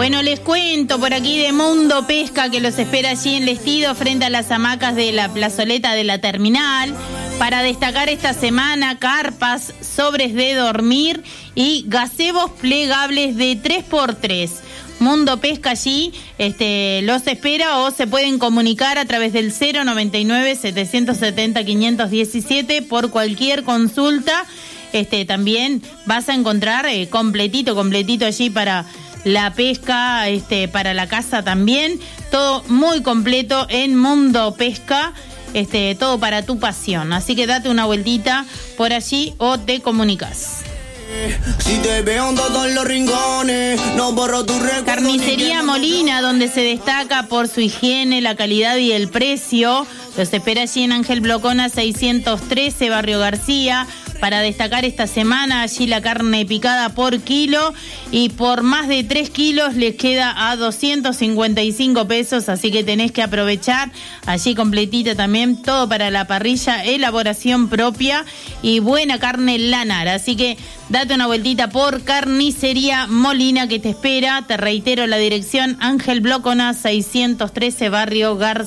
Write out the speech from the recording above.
Bueno, les cuento por aquí de Mundo Pesca que los espera allí en Lestido frente a las hamacas de la plazoleta de la terminal. Para destacar esta semana, carpas, sobres de dormir y gazebos plegables de 3x3. Mundo Pesca allí los espera o se pueden comunicar a través del 099-770-517 por cualquier consulta. También vas a encontrar completito allí para la pesca, para la casa también. Todo muy completo en Mundo Pesca. Todo para tu pasión. Así que date una vueltita por allí o te comunicas. Si te veo en todos los rincones, no borro tu recuerdo. Carnicería Molina, donde se destaca por su higiene, la calidad y el precio. Los espera allí en Ángel Blocona 613, Barrio García. Para destacar esta semana, allí la carne picada por kilo y por más de 3 kilos les queda a 255 pesos, así que tenés que aprovechar. Allí completita también, todo para la parrilla, elaboración propia y buena carne lanar. Así que date una vueltita por Carnicería Molina que te espera. Te reitero la dirección, Ángel Blocona 613, Barrio García.